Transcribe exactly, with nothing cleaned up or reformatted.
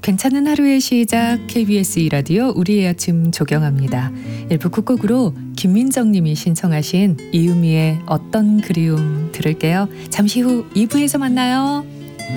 괜찮은 하루의 시작 케이비에스 이 라디오 우리의 아침 조경합니다. 일 부 끝곡으로 김민정 님이 신청하신 이은미의 어떤 그리움 들을게요. 잠시 후 이 부에서 만나요.